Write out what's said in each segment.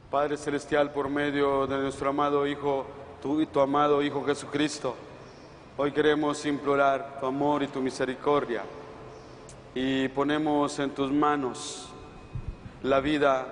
Padre Celestial, por medio de nuestro amado Hijo, tú y tu amado Hijo Jesucristo, hoy queremos implorar tu amor y tu misericordia y ponemos en tus manos la vida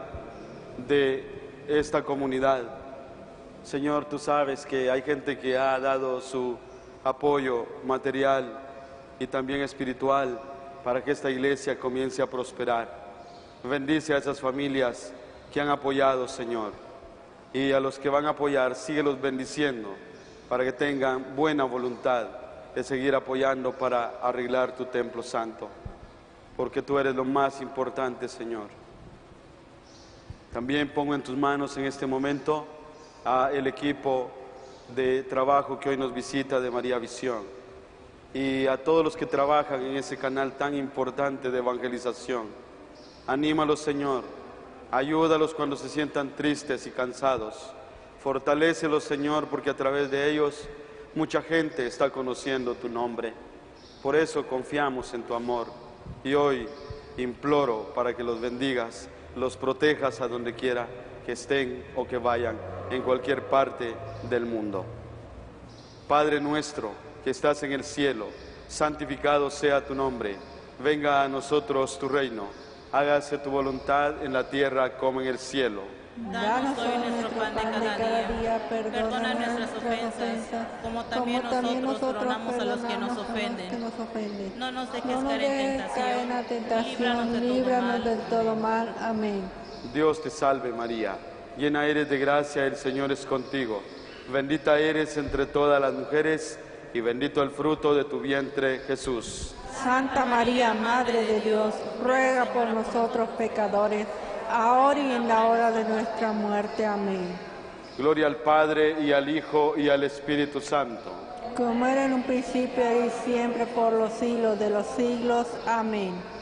de esta comunidad. Señor, tú sabes que hay gente que ha dado su apoyo material y también espiritual para que esta iglesia comience a prosperar. Bendice a esas familias que han apoyado, Señor, y a los que van a apoyar, síguelos bendiciendo para que tengan buena voluntad de seguir apoyando para arreglar tu templo santo, porque tú eres lo más importante, Señor. También pongo en tus manos en este momento a el equipo de trabajo que hoy nos visita de María Visión y a todos los que trabajan en ese canal tan importante de evangelización. Anímalos, Señor, ayúdalos cuando se sientan tristes y cansados. Fortalécelos, Señor, porque a través de ellos mucha gente está conociendo tu nombre. Por eso confiamos en tu amor y hoy imploro para que los bendigas, los protejas a donde quiera que estén o que vayan, en cualquier parte del mundo. Padre nuestro que estás en el cielo, santificado sea tu nombre. Venga a nosotros tu reino. Hágase tu voluntad en la tierra como en el cielo. Danos hoy nuestro pan de cada día, perdona nuestras ofensas, como también nosotros perdonamos a los que nos ofenden. No nos dejes caer en tentación, líbranos del todo mal. Amén. Dios te salve María, llena eres de gracia, el Señor es contigo. Bendita eres entre todas las mujeres y bendito el fruto de tu vientre, Jesús. Santa María, Madre de Dios, ruega por nosotros pecadores, ahora y en la hora de nuestra muerte. Amén. Gloria al Padre, y al Hijo, y al Espíritu Santo. Como era en un principio y siempre, por los siglos de los siglos. Amén.